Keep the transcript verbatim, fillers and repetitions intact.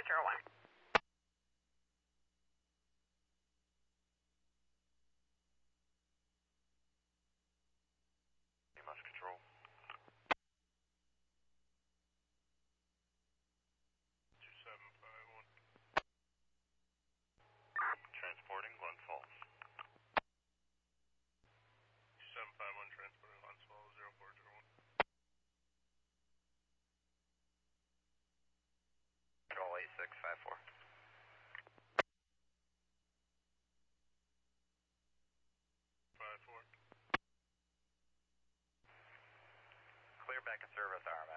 zero one. AMOS control. two seven five one. Transporting Glens Falls. two seven five one transporting Glens Falls zero four zero one. Control eight six five four. five four. Clear back in service, R M